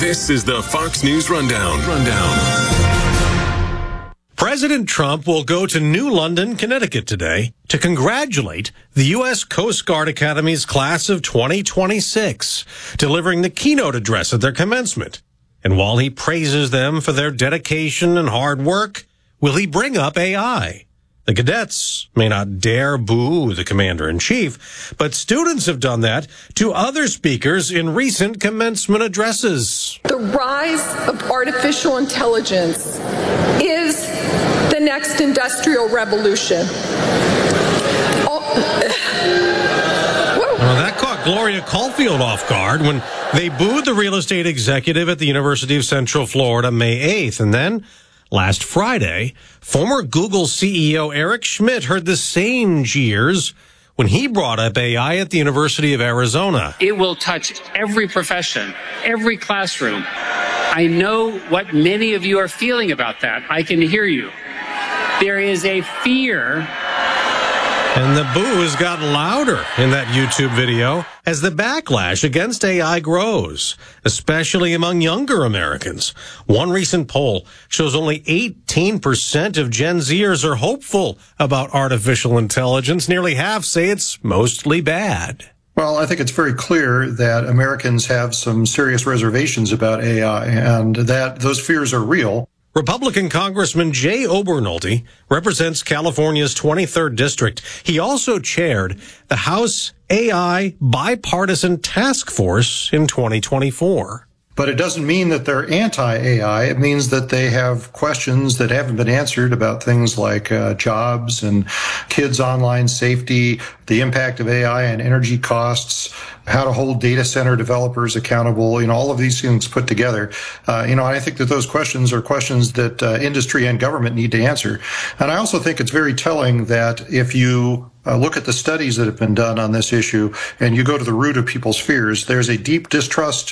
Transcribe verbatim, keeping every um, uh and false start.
This is the Fox News Rundown. Rundown. President Trump will go to New London, Connecticut today to congratulate the U S Coast Guard Academy's class of twenty twenty-six, delivering the keynote address at their commencement. And while he praises them for their dedication and hard work, will he bring up A I? The cadets may not dare boo the commander-in-chief, but students have done that to other speakers in recent commencement addresses. The rise of artificial intelligence is the next industrial revolution. Oh. Well, that caught Gloria Caulfield off guard when they booed the real estate executive at the University of Central Florida May eighth, and then last Friday, former Google C E O Eric Schmidt heard the same jeers when he brought up A I at the University of Arizona. It will touch every profession, every classroom. I know what many of you are feeling about that. I can hear you. There is a fear. And the boos got louder in that YouTube video as the backlash against A I grows, especially among younger Americans. One recent poll shows only eighteen percent of Gen Zers are hopeful about artificial intelligence. Nearly half say it's mostly bad. Well, I think it's very clear that Americans have some serious reservations about A I, and that those fears are real. Republican Congressman Jay Obernolte represents California's twenty-third district. He also chaired the House A I Bipartisan Task Force in twenty twenty-four. But it doesn't mean that they're anti-A I. It means that they have questions that haven't been answered about things like uh, jobs and kids' online safety, the impact of A I on energy costs, how to hold data center developers accountable, you know, all of these things put together. Uh, you know, I think that those questions are questions that uh, industry and government need to answer. And I also think it's very telling that if you Uh, look at the studies that have been done on this issue and you go to the root of people's fears, there's a deep distrust